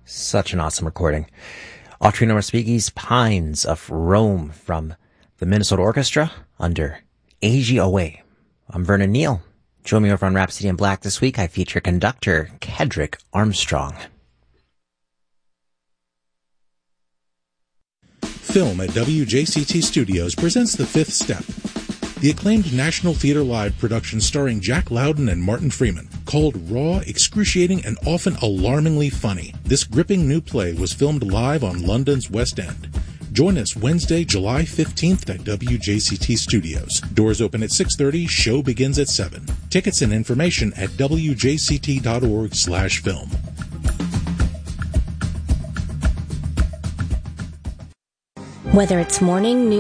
Such an awesome recording. Autry Normaspigi's Pines of Rome from the Minnesota Orchestra under AGOA. I'm Vernon Neal. Join me over on Rhapsody in Black this week. I feature conductor Kedrick Armstrong. Film at WJCT Studios presents The Fifth Step, the acclaimed National Theatre Live production starring Jack Lowden and Martin Freeman. Called raw, excruciating, and often alarmingly funny, this gripping new play was filmed live on London's West End. Join us Wednesday, July 15th at WJCT Studios. Doors open at 6:30, show begins at 7. Tickets and information at wjct.org/film. Whether it's morning, noon,